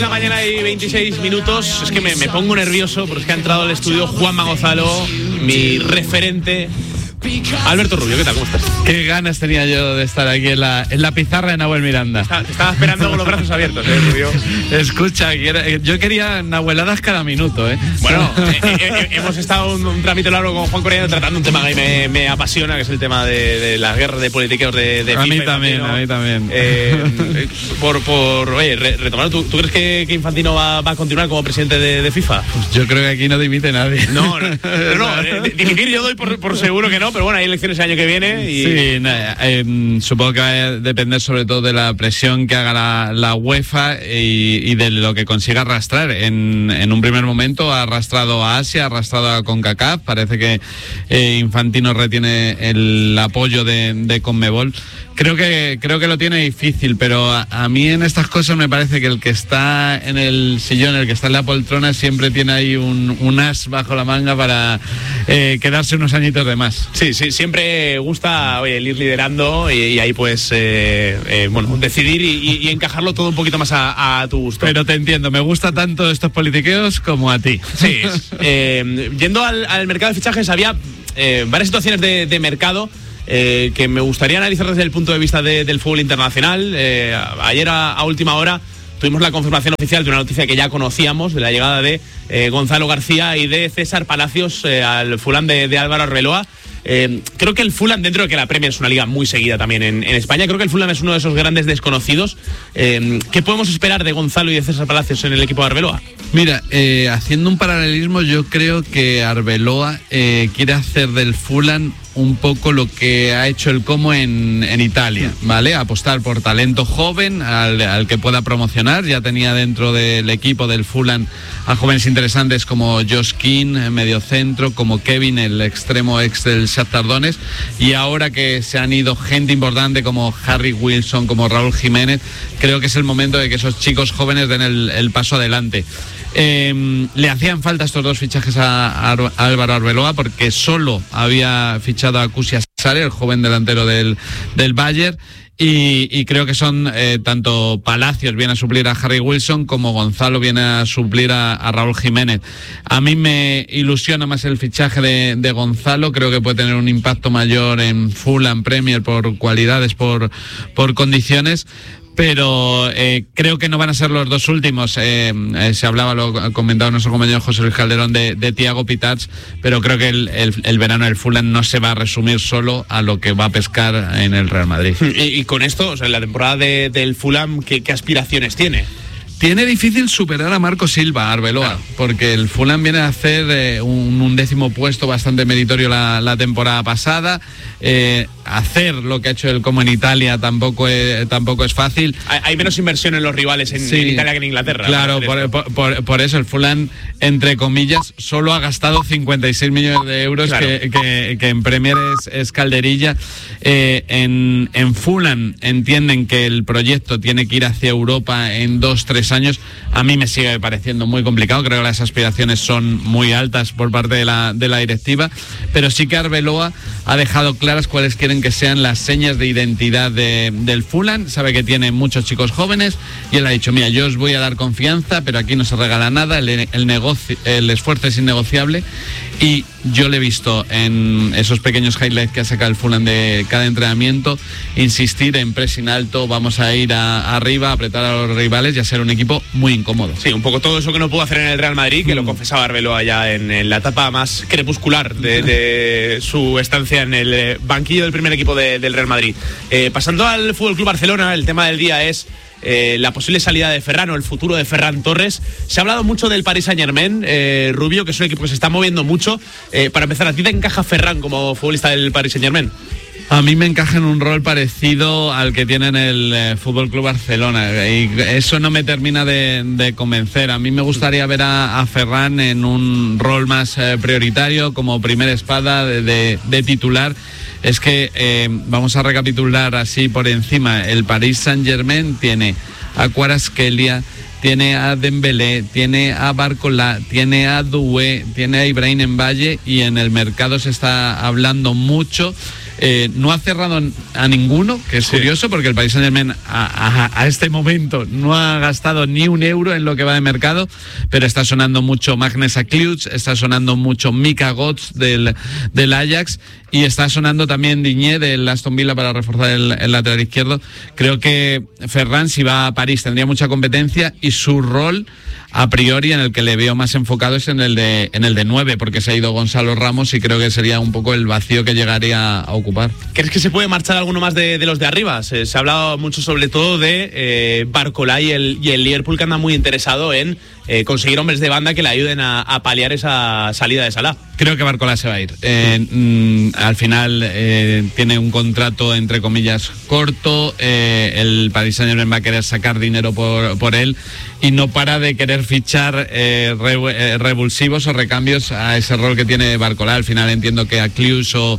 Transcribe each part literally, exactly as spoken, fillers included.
La mañana y veintiséis minutos. Es que me, me pongo nervioso porque es que ha entrado al estudio Juanma Gonzalo, mi referente. Alberto Rubio, ¿qué tal? ¿Cómo estás? Qué ganas tenía yo de estar aquí en la, en la pizarra de Nahuel Miranda. Está, te estaba esperando con los brazos abiertos, ¿eh, Rubio? Escucha, yo quería nahueladas cada minuto, ¿eh? Bueno, eh, eh, hemos estado un, un trámite largo con Juan Correa tratando un tema que me, me apasiona, que es el tema de, de las guerras de politiqueros de, de a FIFA. Mí también, Infantino. A mí también. Eh, por, por, oye, re, retomar, ¿tú, ¿tú crees que, que Infantino va, va a continuar como presidente de, de FIFA? Pues yo creo que aquí no dimite nadie. No, no, no, no eh, dimitir yo doy por, por seguro que no, pero bueno, hay elecciones el año que viene y... Sí, no, eh, supongo que va a depender sobre todo de la presión que haga la, la UEFA y, y de lo que consiga arrastrar. En, en un primer momento ha arrastrado a Asia, ha arrastrado a CONCACAF, parece que eh, Infantino retiene el apoyo de, de CONMEBOL. Creo que creo que lo tiene difícil, pero a, a mí en estas cosas me parece que el que está en el sillón, el que está en la poltrona, siempre tiene ahí un, un as bajo la manga para eh, quedarse unos añitos de más. Sí, sí, siempre gusta, oye, el ir liderando y, y ahí pues, eh, eh, bueno, decidir y, y encajarlo todo un poquito más a, a tu gusto. Pero te entiendo, me gusta tanto estos politiqueos como a ti. Sí, eh, yendo al, al mercado de fichajes, había eh, varias situaciones de, de mercado Eh, que me gustaría analizar desde el punto de vista de, del fútbol internacional. Eh, ayer a, a última hora tuvimos la confirmación oficial de una noticia que ya conocíamos, de la llegada de eh, Gonzalo García y de César Palacios eh, al Fulham de, de Álvaro Arbeloa. Eh, creo que el Fulham, dentro de que la Premier es una liga muy seguida también en, en España, creo que el Fulham es uno de esos grandes desconocidos. Eh, ¿Qué podemos esperar de Gonzalo y de César Palacios en el equipo de Arbeloa? Mira, eh, haciendo un paralelismo, yo creo que Arbeloa eh, quiere hacer del Fulham un poco lo que ha hecho el Como en, en Italia, ¿vale? Apostar por talento joven al, al que pueda promocionar. Ya tenía dentro del equipo del Fulham a jóvenes interesantes como Josh King, medio centro, como Kevin, el extremo ex del Shakhtar Donetsk, y ahora que se han ido gente importante como Harry Wilson, como Raúl Jiménez, creo que es el momento de que esos chicos jóvenes den el, el paso adelante. Eh, le hacían falta estos dos fichajes a, a Álvaro Arbeloa porque solo había fichado a Kusia Sare, el joven delantero del, del Bayern, y, y creo que son eh, tanto Palacios viene a suplir a Harry Wilson como Gonzalo viene a suplir a, a Raúl Jiménez. A mí me ilusiona más el fichaje de, de Gonzalo, creo que puede tener un impacto mayor en Fulham Premier por cualidades, por, por condiciones. Pero eh, creo que no van a ser los dos últimos. Eh, eh, se hablaba, lo comentaba nuestro compañero José Luis Calderón, de, de Thiago Pitarch, pero creo que el, el, el verano del Fulham no se va a resumir solo a lo que va a pescar en el Real Madrid. Y, y con esto, o sea, la temporada de, del Fulham, ¿qué, qué aspiraciones tiene? Tiene difícil superar a Marco Silva, Arbeloa, claro, porque el Fulham viene a hacer eh, un, un décimo puesto bastante meritorio la, la temporada pasada. Eh, hacer lo que ha hecho el Como en Italia tampoco es, tampoco es fácil. Hay, hay menos inversión en los rivales en, sí, en Italia que en Inglaterra. Claro, por, por, por, por eso el Fulham, entre comillas, solo ha gastado cincuenta y seis millones de euros, claro, que, que, que en Premier es, es calderilla. Eh, en, en Fulham entienden que el proyecto tiene que ir hacia Europa en dos, tres años. A mí me sigue pareciendo muy complicado, creo que las aspiraciones son muy altas por parte de la, de la directiva, pero sí que Arbeloa ha dejado claras cuáles quieren que sean las señas de identidad de, del Fulham. Sabe que tiene muchos chicos jóvenes y él ha dicho, mira, yo os voy a dar confianza, pero aquí no se regala nada, el, el, negocio, el esfuerzo es innegociable, y yo le he visto en esos pequeños highlights que ha sacado el Fulham de cada entrenamiento insistir en pressing alto, vamos a ir a, arriba, a apretar a los rivales y a ser un equipo muy incómodo. Sí, un poco todo eso que no pudo hacer en el Real Madrid, que mm. lo confesaba Arbeloa ya en, en la etapa más crepuscular de, de su estancia en el banquillo del primer equipo de, del Real Madrid. Eh, pasando al F C Barcelona, el tema del día es Eh, la posible salida de Ferran o el futuro de Ferran Torres. Se ha hablado mucho del Paris Saint-Germain, eh, Rubio, que es un equipo que se está moviendo mucho. Eh, para empezar, ¿a ti te encaja Ferran como futbolista del Paris Saint-Germain? A mí me encaja en un rol parecido al que tiene en el eh, F C Barcelona, y eso no me termina de, de convencer. A mí me gustaría ver a, a Ferran en un rol más eh, prioritario, como primera espada de, de, de titular. Es que, eh, vamos a recapitular así por encima, el Paris Saint-Germain tiene a Kvaratskhelia, tiene a Dembélé, tiene a Barcola, tiene a Doué, tiene a Ibrahim Mbaye, y en el mercado se está hablando mucho Eh, no ha cerrado a ninguno, que es sí. curioso, porque el Paris Saint-Germain a, a, a este momento no ha gastado ni un euro en lo que va de mercado, pero está sonando mucho Magnus Akliuch, está sonando mucho Mika Götze del, del Ajax, y está sonando también Digne del Aston Villa para reforzar el, el lateral izquierdo. Creo que Ferran, si va a París, tendría mucha competencia, y su rol a priori en el que le veo más enfocado es en el de en el de nueve, porque se ha ido Gonzalo Ramos y creo que sería un poco el vacío que llegaría a ocupar. ¿Crees que se puede marchar alguno más de, de los de arriba? Se, se ha hablado mucho sobre todo de eh, Barcola y el, y el Liverpool, que anda muy interesado en eh, conseguir hombres de banda que le ayuden a, a paliar esa salida de Salah. Creo que Barcola se va a ir. Eh, mm, al final eh, tiene un contrato entre comillas corto, eh, el Paris Saint-Germain va a querer sacar dinero por, por él, y no para de querer fichar eh, re, eh, revulsivos o recambios a ese rol que tiene Barcola. Al final entiendo que Akliuch o,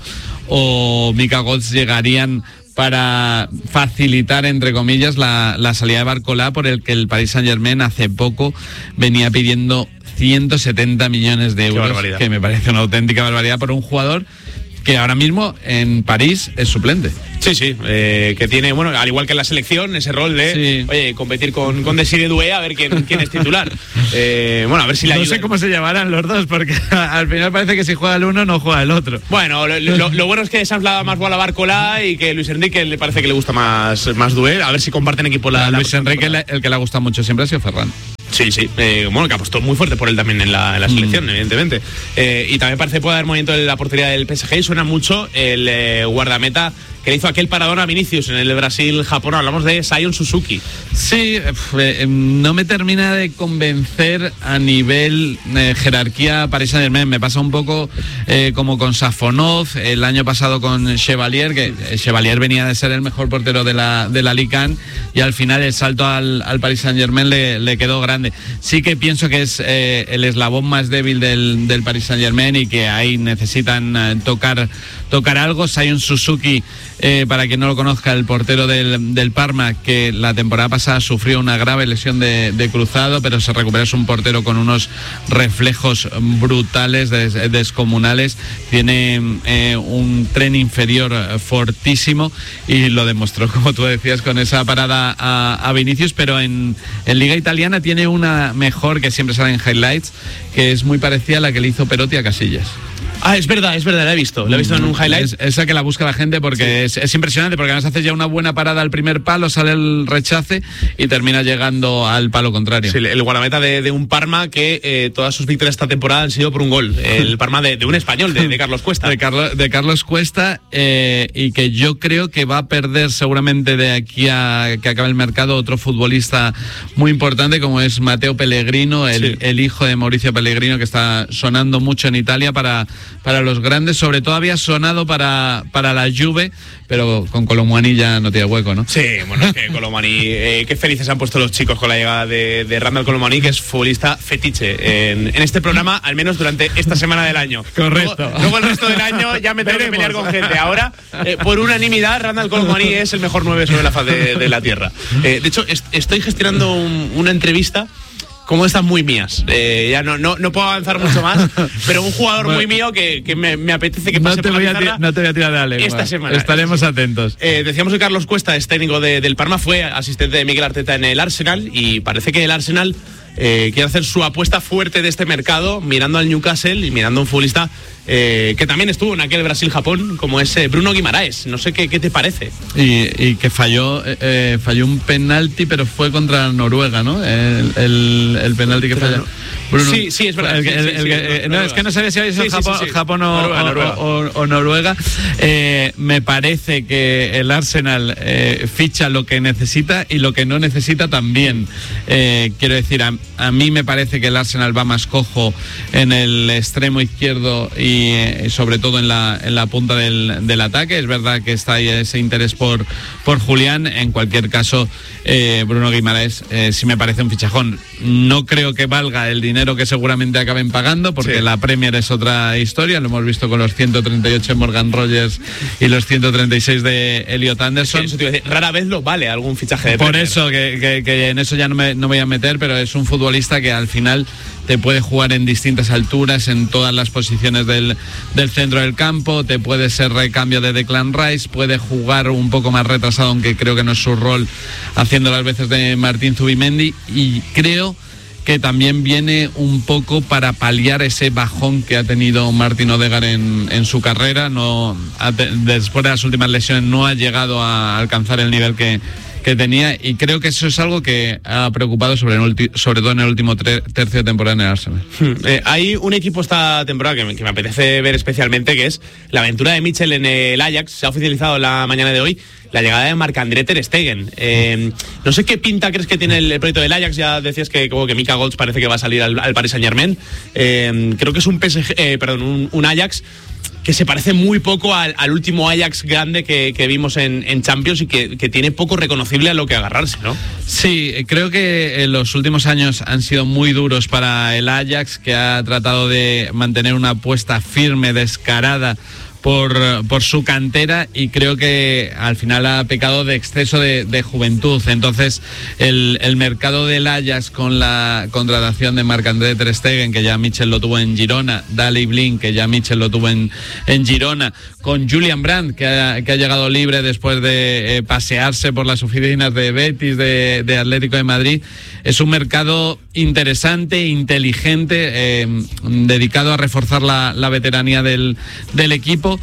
o Mika Götze llegarían para facilitar, entre comillas, la, la salida de Barcola, por el que el Paris Saint-Germain hace poco venía pidiendo ciento setenta millones de euros, que me parece una auténtica barbaridad por un jugador que ahora mismo en París es suplente. Sí, sí, eh, que tiene, bueno, al igual que en la selección, ese rol de, sí. oye, competir con, con Desiré Doué a ver quién, quién es titular. Eh, bueno, a ver si le No ayudan. sé cómo se llamarán los dos, porque al final parece que si juega el uno, no juega el otro. Bueno, lo, lo, lo bueno es que Sanz le ha dado más bola a Barcola y que Luis Enrique le parece que le gusta más, más Doué. A ver si comparten equipo la, a la Luis Enrique, el, el que le ha gustado mucho siempre ha sido Ferran. Sí, sí, eh, bueno, que apostó muy fuerte por él también en la, en la selección, mm. evidentemente. Eh, y también parece que puede haber movimiento en la portería del P S G, y suena mucho el eh, guardameta que le hizo aquel paradón a Vinicius en el Brasil-Japón. Hablamos de Sion Suzuki. Sí, eh, no me termina de convencer a nivel eh, jerarquía Paris Saint-Germain. Me pasa un poco eh, como con Safonov, el año pasado con Chevalier, que eh, Chevalier venía de ser el mejor portero de la, de la Ligue uno, y al final el salto al, al Paris Saint-Germain le, le quedó grande. Sí que pienso que es eh, el eslabón más débil del, del Paris Saint-Germain, y que ahí necesitan eh, tocar, tocar algo. Sion Suzuki, Eh, para quien no lo conozca, el portero del, del Parma, que la temporada pasada sufrió una grave lesión de, de cruzado, pero se recupera. Es un portero con unos reflejos brutales, des, descomunales, tiene eh, un tren inferior fortísimo, y lo demostró, como tú decías, con esa parada a, a Vinicius. Pero en, en Liga Italiana tiene una mejor, que siempre sale en highlights, que es muy parecida a la que le hizo Perotti a Casillas. Ah, es verdad, es verdad, la he visto. La he visto en un highlight. Es, esa que la busca la gente, porque sí. es, es impresionante, porque además haces ya una buena parada al primer palo, sale el rechace y termina llegando al palo contrario. Sí, el guardameta de, de un Parma que eh, todas sus victorias esta temporada han sido por un gol. El Parma de, de un español, de, de Carlos Cuesta. De, Carlo, de Carlos Cuesta, eh, y que yo creo que va a perder seguramente de aquí a que acabe el mercado otro futbolista muy importante, como es Matteo Pellegrino, el, sí. el hijo de Mauricio Pellegrino, que está sonando mucho en Italia para... para los grandes. Sobre todo había sonado para, para la Juve, pero con Colomwani ya no tiene hueco, ¿no? Sí, bueno, es que Colomwani, eh, qué felices han puesto los chicos con la llegada de, de Randall Colomwani, que es futbolista fetiche en, en este programa, al menos durante esta semana del año. Correcto. Luego, luego el resto del año ya me tengo que pelear con gente. Ahora, eh, por unanimidad, Randall Colomwani es el mejor nueve sobre la faz de, de la tierra. Eh, de hecho, est- estoy gestionando un, una entrevista como estas muy mías. Eh, ya no, no, no puedo avanzar mucho más, pero un jugador bueno, muy mío que, que me, me apetece que pase no te por voy la a ti, No te voy a tirar de la lengua. Esta semana. Estaremos atentos. Eh, decíamos que Carlos Cuesta es técnico de, del Parma, fue asistente de Miguel Arteta en el Arsenal, y parece que el Arsenal eh, quiere hacer su apuesta fuerte de este mercado, mirando al Newcastle y mirando a un futbolista eh, que también estuvo en aquel Brasil-Japón, como es eh, Bruno Guimaraes. No sé qué, qué te parece. Y, y que falló eh, falló un penalti, pero fue contra Noruega, ¿no? El, el, el penalti que falló. Bruno, sí, sí, es verdad. El, el, el, el, el, no, es que no sabía si había sido sí, Japón, sí, sí, sí. Japón o Noruega. Noruega. O, o, o Noruega. Eh, me parece que el Arsenal eh, ficha lo que necesita y lo que no necesita también. Eh, quiero decir, a, a mí me parece que el Arsenal va más cojo en el extremo izquierdo y eh, sobre todo en la, en la punta del, del ataque. Es verdad que está ahí ese interés por, por Julián. En cualquier caso, eh, Bruno Guimaraes eh, sí me parece un fichajón. No creo que valga el dinero dinero que seguramente acaben pagando, porque sí. la Premier es otra historia, lo hemos visto con los ciento treinta y ocho de Morgan Rogers y los ciento treinta y seis de Elliot Anderson. Sí, eso te iba a decir, rara vez lo vale algún fichaje de Por Premier. eso, que, que, que en eso ya no me, no me voy a meter, pero es un futbolista que al final te puede jugar en distintas alturas, en todas las posiciones del, del centro del campo, te puede ser recambio de Declan Rice, puede jugar un poco más retrasado, aunque creo que no es su rol, haciendo las veces de Martín Zubimendi, y creo que también viene un poco para paliar ese bajón que ha tenido Martin Odegaard en, en su carrera. No, después de las últimas lesiones no ha llegado a alcanzar el nivel que que tenía, y creo que eso es algo que ha preocupado sobre, el ulti- sobre todo en el último tre- tercio de temporada en el Arsenal. Hmm. Eh, hay un equipo esta temporada que me, que me apetece ver especialmente, que es la aventura de Mitchell en el Ajax. Se ha oficializado la mañana de hoy la llegada de Marc-André ter Stegen. Eh, no sé qué pinta crees que tiene el, el proyecto del Ajax. Ya decías que como que Mika Golds parece que va a salir al, al Paris Saint-Germain. Eh, creo que es un P S G, eh, perdón, un, un Ajax que se parece muy poco al, al último Ajax grande que, que vimos en, en Champions, y que, que tiene poco reconocible a lo que agarrarse, ¿no? Sí, creo que en los últimos años han sido muy duros para el Ajax, que ha tratado de mantener una apuesta firme, descarada por, por su cantera, y creo que al final ha pecado de exceso de, de juventud. Entonces el, el mercado del Ajax, con la contratación de Marc-André ter Stegen, que ya Mitchell lo tuvo en Girona, Daley Blind, que ya Mitchell lo tuvo en, en Girona, con Julian Brandt, que ha, que ha llegado libre después de eh, pasearse por las oficinas de Betis, de, de Atlético de Madrid, es un mercado interesante, inteligente, eh, dedicado a reforzar la, la veteranía del, del equipo.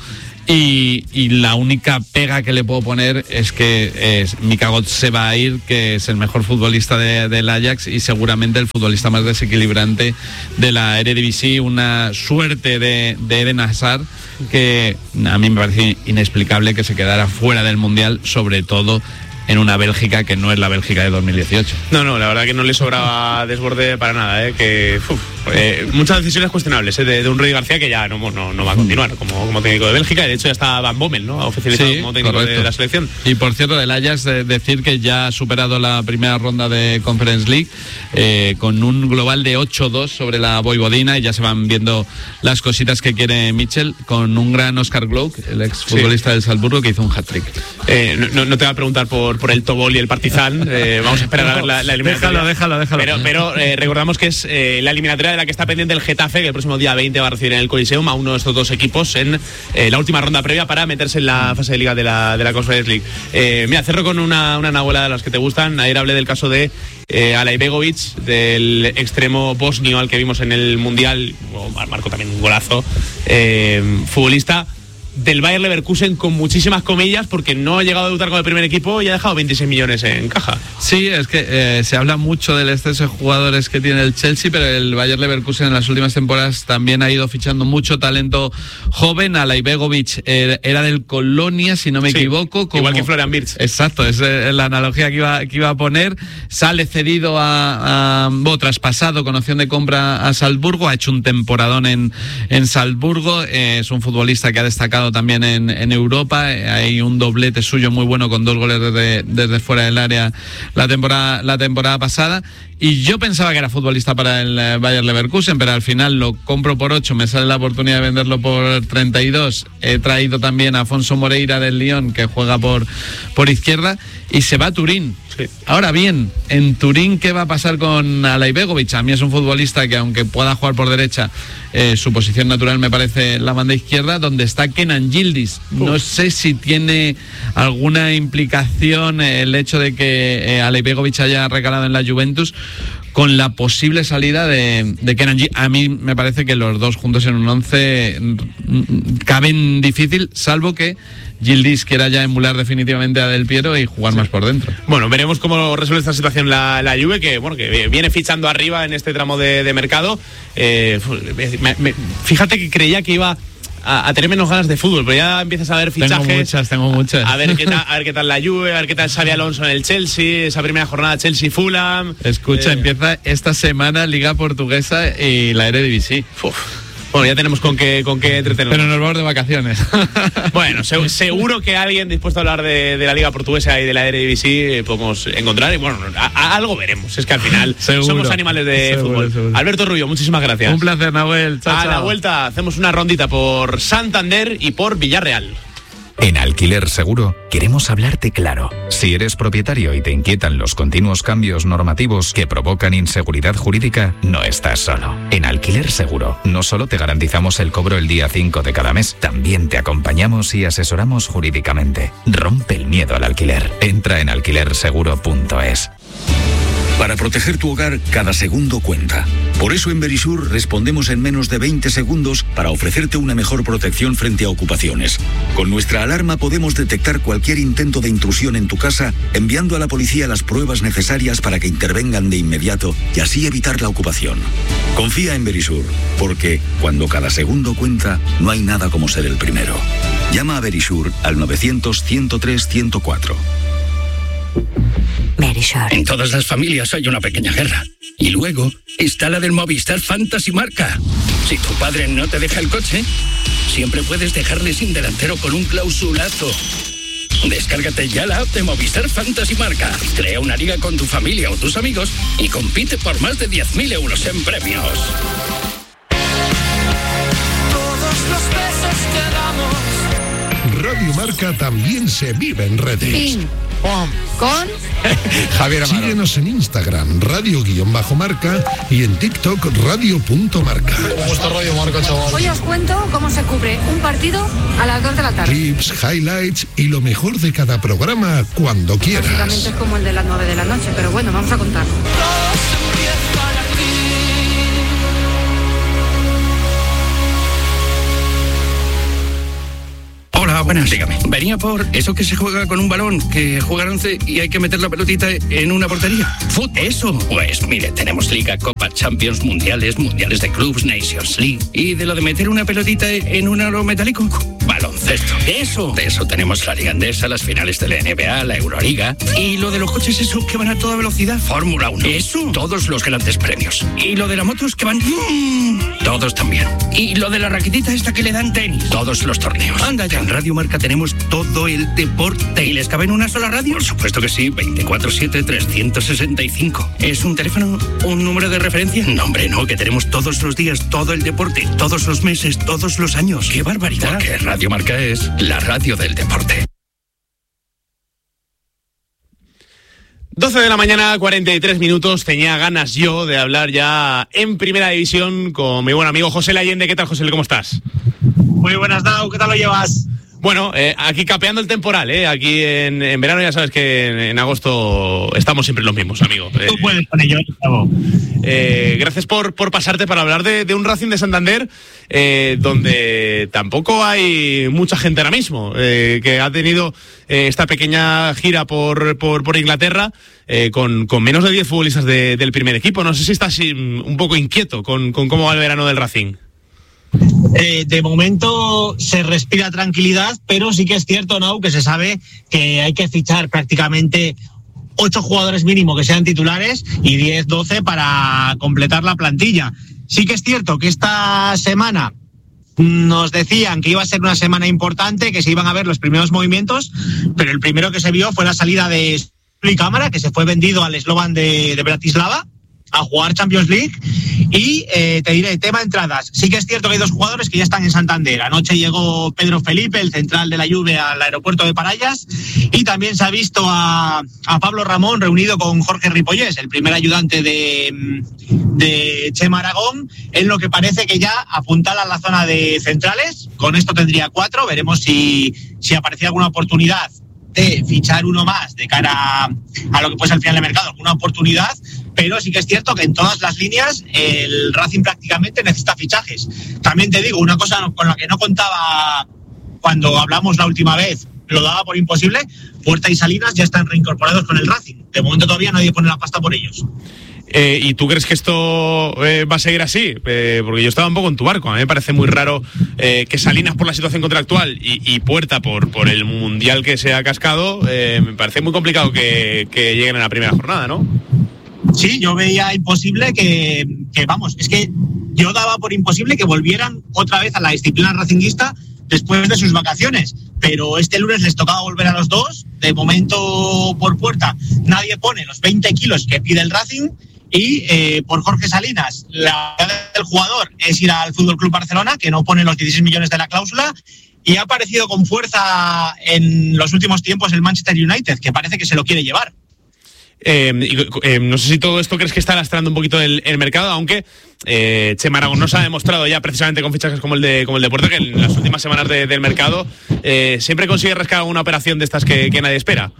Y, y la única pega que le puedo poner es que eh, Mika Golds se va a ir, que es el mejor futbolista de, del Ajax, y seguramente el futbolista más desequilibrante de la Eredivisie. Una suerte de, de Eden Hazard, que a mí me parece inexplicable que se quedara fuera del Mundial, sobre todo en una Bélgica que no es la Bélgica de dos mil dieciocho. No, no, la verdad que no le sobraba desborde para nada, ¿eh? Que uf, eh, muchas decisiones cuestionables, ¿eh? de, de un Rudy García que ya no, no, no va a continuar como, como técnico de Bélgica, y de hecho ya está Van Bommel, ¿no? Oficializado, sí, como técnico de, de la selección. Y por cierto, del Ajax, de decir que ya ha superado la primera ronda de Conference League eh, con un global de ocho dos sobre la Vojvodina, y ya se van viendo las cositas que quiere Mitchell, con un gran Oscar Glouk, el ex futbolista sí. del Salzburgo, que hizo un hat-trick. Eh, no, no te va a preguntar por por el Tobol y el Partizan, eh, vamos a esperar no, a ver la, la eliminatoria. Déjalo, déjalo, déjalo. Pero, pero eh, recordamos que es eh, la eliminatoria de la que está pendiente el Getafe, que el próximo día veinte va a recibir en el Coliseum a uno de estos dos equipos en eh, la última ronda previa para meterse en la fase de liga de la, de la Conference League. Eh, mira, cerro con una, una nahuela de las que te gustan. Ayer hablé del caso de eh, Alay Begovic, del extremo bosnio al que vimos en el Mundial, oh, marcó también un golazo, eh, futbolista del Bayer Leverkusen con muchísimas comillas, porque no ha llegado a debutar con el primer equipo y ha dejado veintiséis millones en caja. Sí, es que eh, se habla mucho del exceso de jugadores que tiene el Chelsea, pero el Bayer Leverkusen en las últimas temporadas también ha ido fichando mucho talento joven. Alay Begovic eh, era del Colonia, si no me sí, equivoco. Como... igual que Florian Wirtz. Exacto, es eh, la analogía que iba, que iba a poner. Sale cedido a, a bueno, traspasado con opción de compra a Salzburgo, ha hecho un temporadón en, en Salzburgo, eh, es un futbolista que ha destacado también en, en Europa. Hay un doblete suyo muy bueno con dos goles desde, desde fuera del área la temporada, la temporada pasada, y yo pensaba que era futbolista para el Bayer Leverkusen, pero al final lo compro por ocho, me sale la oportunidad de venderlo por treinta y dos. He traído también a Afonso Moreira del Lyon, que juega por, por izquierda, y se va a Turín. Sí. Ahora bien, en Turín, ¿qué va a pasar con Alay Begovic? A mí es un futbolista que, aunque pueda jugar por derecha, eh, su posición natural me parece la banda izquierda, donde está Kenan Yildiz. No Uf. sé si tiene alguna implicación el hecho de que eh, Alay Begovic haya recalado en la Juventus con la posible salida de, de Kenan Yildiz. A mí me parece que los dos juntos en un once caben difícil, salvo que Yildiz quiera ya emular definitivamente a Del Piero y jugar sí. más por dentro. Bueno, veremos cómo resuelve esta situación la, la Juve, que bueno, que viene fichando arriba en este tramo de, de mercado. Eh, me, me, fíjate que creía que iba a, a tener menos ganas de fútbol, pero ya empiezas a ver fichajes. Tengo muchas, tengo muchas. A, a, ver qué tal, a ver qué tal la Juve, a ver qué tal Xabi Alonso en el Chelsea, esa primera jornada Chelsea-Fulham. Escucha, eh, empieza esta semana Liga Portuguesa y la Eredivisie. Uf. Bueno, ya tenemos con qué, con qué entretenernos. Pero nos vamos de vacaciones. Bueno, se, seguro que alguien dispuesto a hablar de, de la Liga Portuguesa y de la Eredivisie eh, podemos encontrar. Y bueno, a, a algo veremos. Es que al final seguro, somos animales de seguro, fútbol. Seguro. Alberto Rubio, muchísimas gracias. Un placer, Nahuel. Chao, a chao. la vuelta hacemos una rondita por Santander y por Villarreal. En Alquiler Seguro queremos hablarte claro. Si eres propietario y te inquietan los continuos cambios normativos que provocan inseguridad jurídica, no estás solo. En Alquiler Seguro no solo te garantizamos el cobro el día cinco de cada mes, también te acompañamos y asesoramos jurídicamente. Rompe el miedo al alquiler. Entra en alquiler seguro punto es. Para proteger tu hogar, cada segundo cuenta. Por eso en Verisur respondemos en menos de veinte segundos para ofrecerte una mejor protección frente a ocupaciones. Con nuestra alarma podemos detectar cualquier intento de intrusión en tu casa, enviando a la policía las pruebas necesarias para que intervengan de inmediato y así evitar la ocupación. Confía en Verisur, porque cuando cada segundo cuenta, no hay nada como ser el primero. Llama a Verisur al novecientos, ciento tres, ciento cuatro. Verisur. En todas las familias hay una pequeña guerra. Y luego está la del Movistar Fantasy Marca. Si tu padre no te deja el coche, siempre puedes dejarle sin delantero con un clausulazo. Descárgate ya la app de Movistar Fantasy Marca. Crea una liga con tu familia o tus amigos y compite por más de diez mil euros en premios. Todos los besos que damos. Radio Marca también se vive en redes. Pin. Pom. Con Javier Amaro. Síguenos en Instagram, radio-marca y en TikTok, radio.marca. ¿Cómo está Radio Marca, chaval? Hoy os cuento cómo se cubre un partido a las dos de la tarde. Clips, highlights y lo mejor de cada programa cuando quieras. Básicamente es como el de las nueve de la noche, pero bueno, vamos a contarlo. Hola, buenas, dígame. Venía por eso que se juega con un balón, que juegan once y hay que meter la pelotita en una portería. ¿Fut? ¿Eso? Pues mire, tenemos Liga, Copa, Champions, Mundiales, Mundiales de Clubs, Nations League. ¿Y de lo de meter una pelotita en un aro metálico? Baloncesto. ¿Eso? De eso tenemos la Liga Andesa, las finales de la N B A, la Euroliga. ¿Y lo de los coches esos que van a toda velocidad? Fórmula uno. ¿Eso? Todos los grandes premios. ¿Y lo de las motos que van? ¡Mmm! Todos también. ¿Y lo de la raquetita esta que le dan tenis? Todos los torneos. Anda ya. En Radio Marca tenemos todo el deporte. ¿Y les cabe en una sola radio? Por supuesto que sí. veinticuatro siete, trescientos sesenta y cinco. ¿Es un teléfono? ¿Un número de referencia? No, hombre, no. Que tenemos todos los días, todo el deporte, todos los meses, todos los años. ¡Qué barbaridad! Porque Radio Marca es la radio del deporte. doce de la mañana, cuarenta y tres minutos. Tenía ganas yo de hablar ya en Primera División con mi buen amigo José Allende. ¿Qué tal, José? ¿Cómo estás? Muy buenas, Dau. ¿Qué tal lo llevas? Bueno, eh, aquí capeando el temporal, ¿eh? Aquí en, en verano ya sabes que en, en agosto estamos siempre los mismos, amigo. Tú puedes con ello, Gustavo. Eh, gracias por, por pasarte para hablar de, de un Racing de Santander eh, donde tampoco hay mucha gente ahora mismo, eh, que ha tenido eh, esta pequeña gira por, por, por Inglaterra eh, con, con menos de diez futbolistas de, del primer equipo. No sé si estás un poco inquieto con, con cómo va el verano del Racing. Eh, de momento se respira tranquilidad, pero sí que es cierto, ¿no?, que se sabe que hay que fichar prácticamente ocho jugadores mínimo que sean titulares y diez, doce para completar la plantilla. Sí que es cierto que esta semana nos decían que iba a ser una semana importante, que se iban a ver los primeros movimientos, pero el primero que se vio fue la salida de Suli Cámara, que se fue vendido al Slovan de, de Bratislava a jugar Champions League. Y eh, te diré, tema entradas, sí que es cierto que hay dos jugadores que ya están en Santander. Anoche llegó Pedro Felipe, el central de la Juve, al aeropuerto de Parallas, y también se ha visto a, a Pablo Ramón reunido con Jorge Ripollés, el primer ayudante de, de Chema Aragón, en lo que parece que ya apuntala a la zona de centrales. Con esto tendría cuatro, veremos si, si aparece alguna oportunidad de fichar uno más de cara a lo que puede ser el final de mercado, una oportunidad, pero sí que es cierto que en todas las líneas el Racing prácticamente necesita fichajes. También te digo, una cosa con la que no contaba cuando hablamos la última vez, lo daba por imposible, Puerta y Salinas ya están reincorporados con el Racing. De momento todavía nadie pone la pasta por ellos. Eh, ¿Y tú crees que esto eh, va a seguir así? Eh, porque yo estaba un poco en tu barco. A mí me parece muy raro eh, que Salinas, por la situación contractual, y, y Puerta por, por el mundial que se ha cascado, eh, me parece muy complicado que, que lleguen a la primera jornada, ¿no? Sí, yo veía imposible que, que, vamos, es que yo daba por imposible que volvieran otra vez a la disciplina racinguista después de sus vacaciones, pero este lunes les tocaba volver a los dos. De momento, por puerta, nadie pone los veinte kilos que pide el Racing. Y eh, por Jorge Salinas, la idea del jugador es ir al F C Barcelona, que no pone los dieciséis millones de la cláusula, y ha aparecido con fuerza en los últimos tiempos el Manchester United, que parece que se lo quiere llevar. Eh, eh, no sé si todo esto crees que está lastrando un poquito el, el mercado, aunque eh, Chema Aragón nos ha demostrado ya precisamente con fichajes como el de como el de Puerto, que en las últimas semanas de, del mercado eh, siempre consigue rascar una operación de estas que, que nadie espera.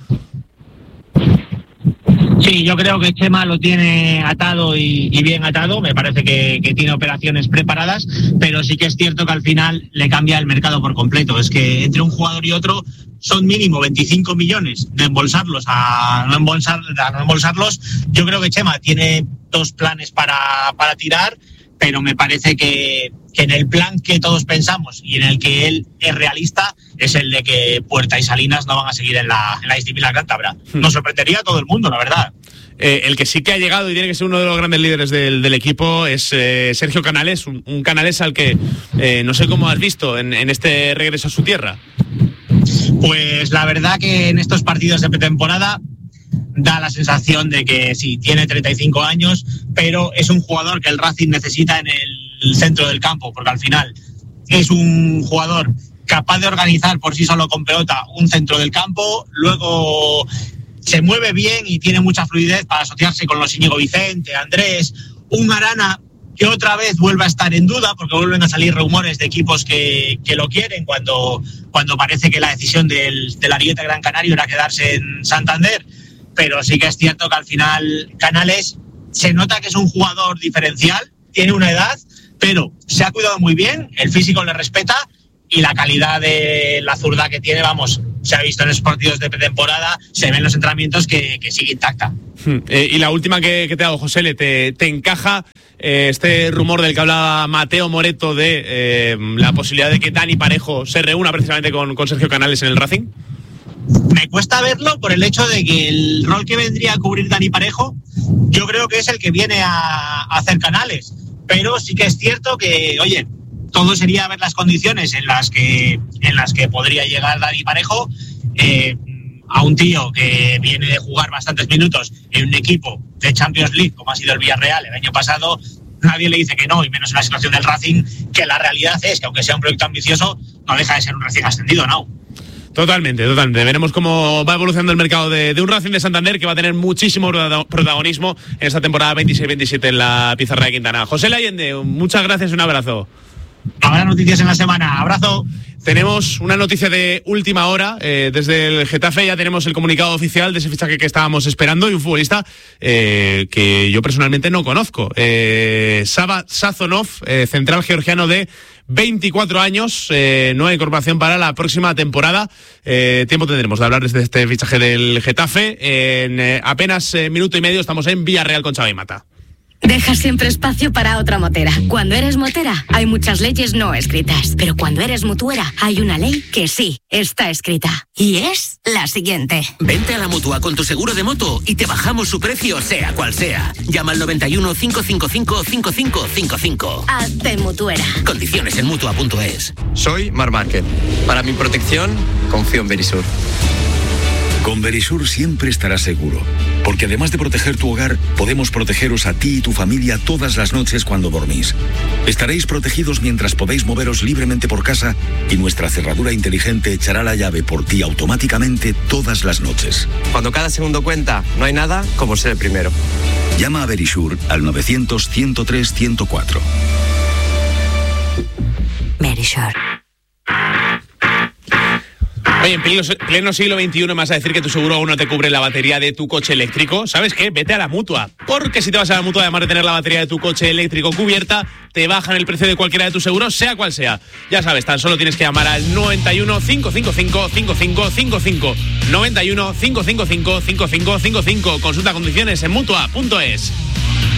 Sí, yo creo que Chema lo tiene atado y, y bien atado. Me parece que, que tiene operaciones preparadas, pero sí que es cierto que al final le cambia el mercado por completo. Es que entre un jugador y otro son mínimo veinticinco millones de embolsarlos a no, embolsar, a no embolsarlos. Yo creo que Chema tiene dos planes para, para tirar, pero me parece que, que en el plan que todos pensamos y en el que él es realista es el de que Puerta y Salinas no van a seguir en la, en la disciplina cántabra. Nos sorprendería a todo el mundo, la verdad. Eh, el que sí que ha llegado y tiene que ser uno de los grandes líderes del, del equipo es eh, Sergio Canales, un, un Canales al que eh, no sé cómo has visto en, en este regreso a su tierra. Pues la verdad que en estos partidos de pretemporada da la sensación de que sí, tiene treinta y cinco años, pero es un jugador que el Racing necesita en el centro del campo, porque al final es un jugador capaz de organizar por sí solo con pelota un centro del campo, luego se mueve bien y tiene mucha fluidez para asociarse con los Íñigo Vicente, Andrés, un Arana que otra vez vuelve a estar en duda, porque vuelven a salir rumores de equipos que, que lo quieren, cuando, cuando parece que la decisión del, del Ariete Gran Canario era quedarse en Santander. Pero sí que es cierto que al final Canales se nota que es un jugador diferencial, tiene una edad, pero se ha cuidado muy bien, el físico le respeta y la calidad de la zurda que tiene, vamos, se ha visto en los partidos de pretemporada, se ve en los entrenamientos que, que sigue intacta. Eh, y la última que, que te hago, José, ¿te, te encaja eh, este rumor del que hablaba Mateo Moreto de eh, la posibilidad de que Dani Parejo se reúna precisamente con, con Sergio Canales en el Racing? Me cuesta verlo por el hecho de que el rol que vendría a cubrir Dani Parejo yo creo que es el que viene a, a hacer Canales, pero sí que es cierto que, oye, todo sería ver las condiciones en las que en las que podría llegar Dani Parejo, eh, a un tío que viene de jugar bastantes minutos en un equipo de Champions League como ha sido el Villarreal el año pasado. Nadie le dice que no, y menos en la situación del Racing, que la realidad es que aunque sea un proyecto ambicioso, no deja de ser un recién ascendido, ¿no? Totalmente, totalmente. Veremos cómo va evolucionando el mercado de, de un Racing de Santander que va a tener muchísimo protagonismo en esta temporada veintiséis veintisiete en la pizarra de Quintana. José Allende, muchas gracias y un abrazo. Habrá noticias en la semana. Abrazo. Tenemos una noticia de última hora. Eh, desde el Getafe ya tenemos el comunicado oficial de ese fichaje que estábamos esperando y un futbolista eh, que yo personalmente no conozco. Eh, Sava Sazonov, eh, central georgiano de veinticuatro años, eh, nueva incorporación para la próxima temporada. Eh, tiempo tendremos de hablar desde este fichaje del Getafe. En eh, apenas eh, minuto y medio estamos en Villarreal con Xavi Mata. Deja siempre espacio para otra motera. Cuando eres motera, hay muchas leyes no escritas. Pero cuando eres mutuera, hay una ley que sí está escrita. Y es la siguiente. Vente a la Mutua con tu seguro de moto y te bajamos su precio, sea cual sea. Llama al noventa y uno, cinco cinco cinco, cinco cinco cinco cinco. Hazte mutuera. Condiciones en mutua punto es. Soy Marc Márquez. Para mi protección, confío en Verisur. Con Verisur siempre estarás seguro, porque además de proteger tu hogar, podemos protegeros a ti y tu familia todas las noches cuando dormís. Estaréis protegidos mientras podéis moveros libremente por casa y nuestra cerradura inteligente echará la llave por ti automáticamente todas las noches. Cuando cada segundo cuenta, no hay nada como ser el primero. Llama a Verisur al novecientos, ciento tres, ciento cuatro. Verisur. Oye, en pleno, pleno siglo veintiuno me vas a decir que tu seguro aún no te cubre la batería de tu coche eléctrico. ¿Sabes qué? Vete a la Mutua. Porque si te vas a la Mutua, además de tener la batería de tu coche eléctrico cubierta, te bajan el precio de cualquiera de tus seguros, sea cual sea. Ya sabes, tan solo tienes que llamar al noventa y uno, cinco cinco cinco, cinco cinco cinco cinco. noventa y uno, cinco cinco cinco, cinco cinco cinco cinco. Consulta condiciones en mutua punto es.